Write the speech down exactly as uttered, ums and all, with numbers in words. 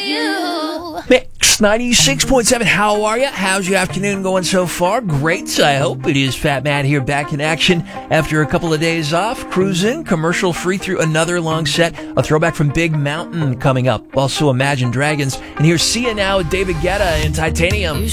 you. Mix ninety-six point seven. How are you? How's your afternoon going so far? Great, I hope. It is Fat Matt here, back in action after a couple of days off, cruising, commercial free through another long set. A throwback from Big Mountain coming up. Also Imagine Dragons. And here's See Ya Now with David Guetta in Titanium.